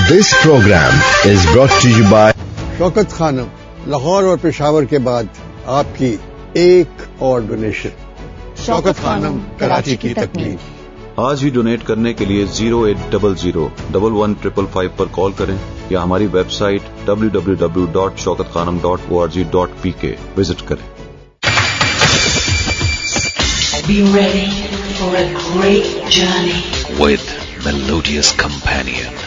This program is brought to you by Shaukat Khanam, Lahore और पेशावर के बाद आपकी एक और डोनेशन। शौकत खानम, कराची की तकमील। आज ही डोनेट करने के लिए 0800-115555 पर कॉल करें या हमारी वेबसाइट www.shaukatkhanam.org.pk विजिट करें। Be ready for a great journey with Melodious Companion.